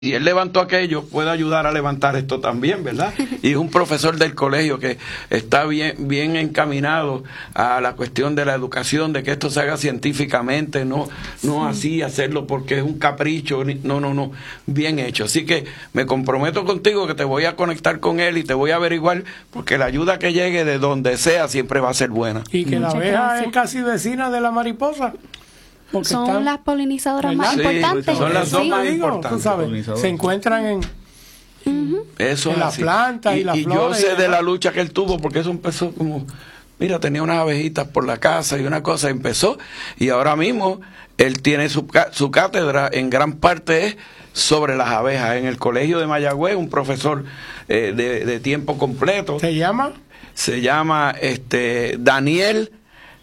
y él levantó aquello, puede ayudar a levantar esto también, ¿verdad? Y es un profesor del colegio que está bien encaminado a la cuestión de la educación, de que esto se haga científicamente, no así hacerlo porque es un capricho, no, bien hecho. Así que me comprometo contigo que te voy a conectar con él y te voy a averiguar, porque la ayuda que llegue de donde sea siempre va a ser buena. Y que la abeja es casi vecina de la mariposa. Son las polinizadoras más importantes. Son las dos más importantes. Tú sabes, se encuentran en la planta y la flor. Y yo sé de la lucha que él tuvo, porque eso empezó como, mira, tenía unas abejitas por la casa y una cosa empezó, y ahora mismo él tiene su cátedra, en gran parte es sobre las abejas, en el colegio de Mayagüez, un profesor de tiempo completo. ¿Se llama? Se llama Daniel.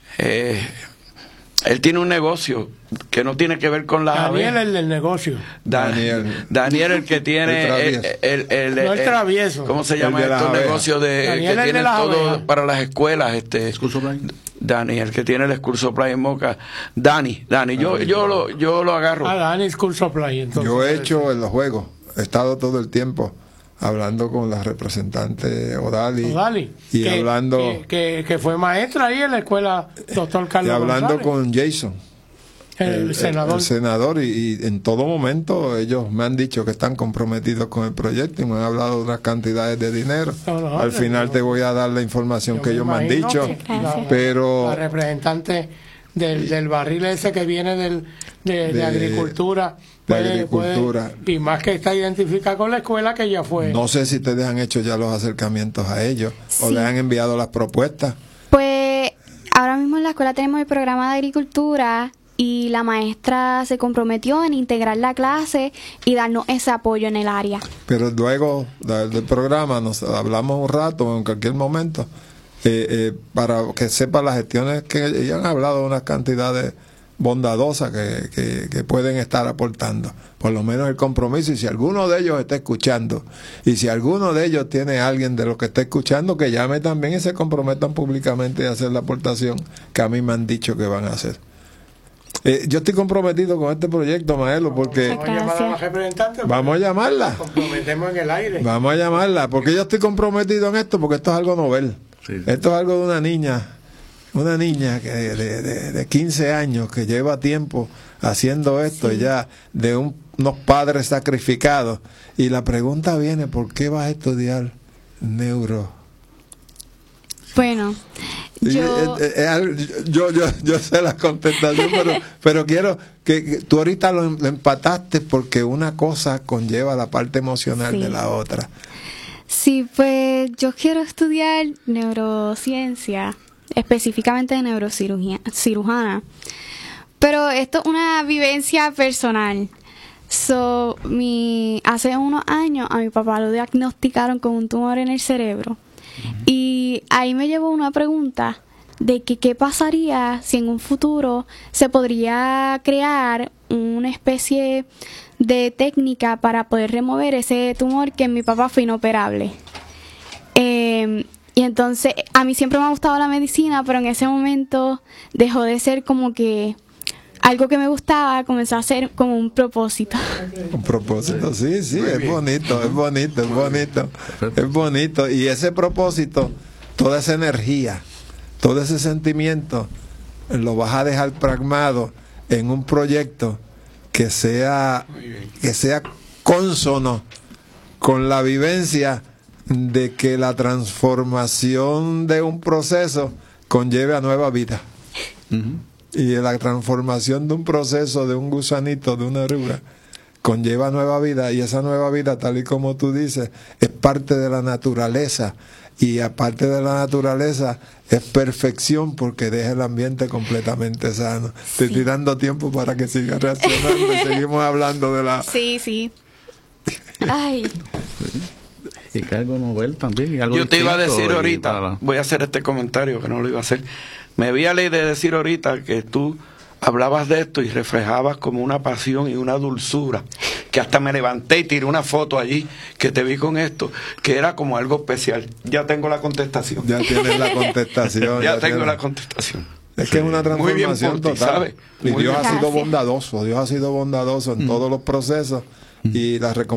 Él tiene un negocio que no tiene que ver con las abejas. Daniel, el del negocio. Daniel, el que tiene el travieso. ¿Cómo se llama esto? Un negocio que tiene todo abejas para las escuelas. Daniel, que tiene el School Supply en Moca. Dani, yo lo agarro. Dani School Supply. Entonces, yo he hecho en los juegos, he estado todo el tiempo hablando con la representante Odali y hablando que fue maestra ahí en la escuela, doctor Carlos y hablando González, con Jason, el senador, y en todo momento ellos me han dicho que están comprometidos con el proyecto y me han hablado de unas cantidades de dinero. Al final te voy a dar la información que ellos me han dicho, pero la representante del barril ese que viene de agricultura, y más que está identificada con la escuela, que ya fue. No sé si ustedes han hecho ya los acercamientos a ellos o les han enviado las propuestas. Pues ahora mismo en la escuela tenemos el programa de agricultura y la maestra se comprometió en integrar la clase y darnos ese apoyo en el área. Pero luego del programa nos hablamos un rato, en cualquier momento, para que sepan las gestiones que ellos han hablado de unas cantidades bondadosas que pueden estar aportando, por lo menos el compromiso. Y si alguno de ellos está escuchando, y si alguno de ellos tiene a alguien de los que está escuchando, que llame también y se comprometan públicamente a hacer la aportación que a mí me han dicho que van a hacer. Yo estoy comprometido con este proyecto, Maelo, porque vamos a llamar a la representante. Vamos a llamarla. Comprometemos en el aire. Vamos a llamarla, porque yo estoy comprometido en esto, porque esto es algo novel. Sí. Esto es algo de una niña que de 15 años que lleva tiempo haciendo esto, ya de unos padres sacrificados, y la pregunta viene: ¿por qué vas a estudiar neuro? Bueno, yo sé la contestación, pero quiero que tú ahorita lo empataste, porque una cosa conlleva la parte emocional de la otra. Sí, pues yo quiero estudiar neurociencia, específicamente de neurocirujana, pero esto es una vivencia personal. Hace unos años a mi papá lo diagnosticaron con un tumor en el cerebro, y ahí me llevó una pregunta de que qué pasaría si en un futuro se podría crear una especie de técnica para poder remover ese tumor que en mi papá fue inoperable. Y entonces a mí siempre me ha gustado la medicina, pero en ese momento dejó de ser como que algo que me gustaba, comenzó a ser como un propósito. Un propósito, sí, es bonito. Es bonito. Y ese propósito, toda esa energía, todo ese sentimiento, lo vas a dejar plasmado en un proyecto que sea cónsono con la vivencia de que la transformación de un proceso conlleve a nueva vida. Y la transformación de un proceso, de un gusanito, de una oruga, conlleva nueva vida, y esa nueva vida, tal y como tú dices, es parte de la naturaleza, y aparte de la naturaleza es perfección, porque deja el ambiente completamente sano. Te estoy dando tiempo para que sigas reaccionando y seguimos hablando de la... Sí. Ay. Y que algo novel también. Y algo yo te iba a decir ahorita, voy a hacer este comentario que no lo iba a hacer. Me había leído de decir ahorita que tú hablabas de esto y reflejabas como una pasión y una dulzura, que hasta me levanté y tiré una foto allí que te vi con esto, que era como algo especial. Ya tengo la contestación. Ya tienes la contestación. ya tengo la contestación. Es que es una transformación por ti, total. ¿sabes? Y Dios ha sido bondadoso en todos los procesos, y la